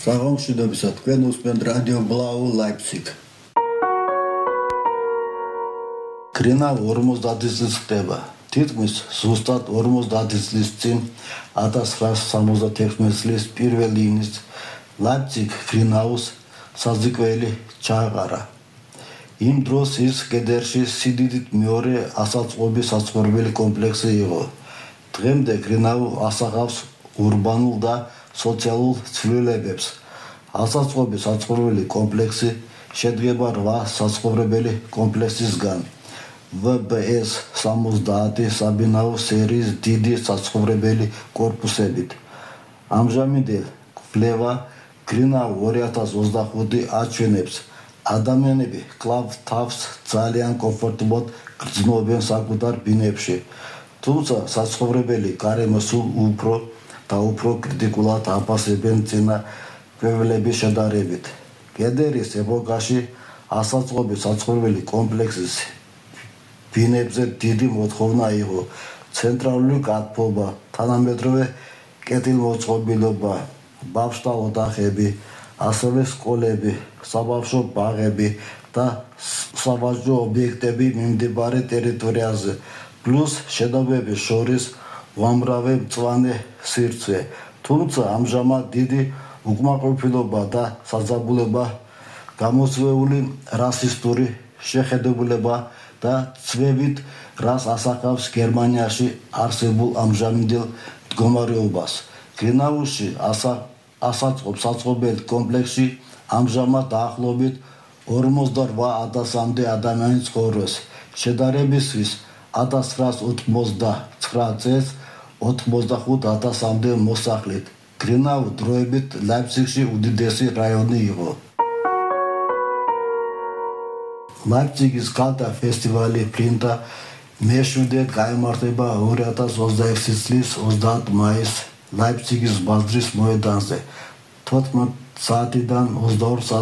საღამოშიდობისა თქვენ უსმენთ რადიო ბლაუ ლაიფციგ. კრინა 50 წლის ხდება. თითქმის ზუსტად 50 წლის წინ 1976 წლის 1 იანვრის ლაიფციგ კრინაუს საზიკველი ჩააყარა. იმ დროს ის კედერში სიდიდით მეორე ასაწყობი საცხოვრებელი კომპლექსი იყო. დღემდე კრინაუ ასახავს ურბანულ და სოციალურ ცვლილებებს. ასაწყობი საცხოვრებელი კომპლექსი შედგება 8 საცხოვრებელი კომპლექსისგან. VBS 70 საბინაო სერიის დიდი საცხოვრებელი კორპუსებით. ამჟამინდელ კვლევა კრინაუ 2025 აჩვენებს, ადამიანები კვლავ თავს ძალიან კომფორტულად გრძნობენ საკუთარ ბინებში, თუმცა საცხოვრებელი გარემო სულ უფრო კრიტიკულად აფასებენ წინა კვლევების შედარებით. კედერის ეპოქაში ასაწყობი საცხოვრებელი კომპლექსის ბინებზე დიდი მოთხოვნა იყო. ცენტრალური გათბობა, თანამედროვე კეთილმოწყობილობა, ბავშვთა ოთახები, ასევე სკოლები, საბავშვო ბაღები და სავაჭრო ობიექტები მიმდებარე ტერიტორიაზე, პლუს შენობების შორის უამრავი მწვანე სივრცე. თუმცა ამჟამად დიდი უკმაყოფილება და საძაბულობა, გამოსვეული რასისტული შეხედულება და ცვევით, რაც ასახავს გერმანიაში არსებულ ამჟამინდელ მდგომარეობას. კრინაუში ასაწყობ-საცხოვრებელ კომპლექსში ამჟამად დაახლოებით 48,000-მდე ადამიანი ცხოვრობს. შედარებისთვის 1989 წელს 85,000-მდე მოსახლით. კრინაუ დროებით ლაიფციგში უდიდესი რაიონი იყო. ლაიფციგის ქალთა ფესტივალი ფლინტა მეშვიდედ გაიმართება 2026 წლის 30 მაისს ლაიფციგის ბაზრის მოედანზე 14 საათიდან 22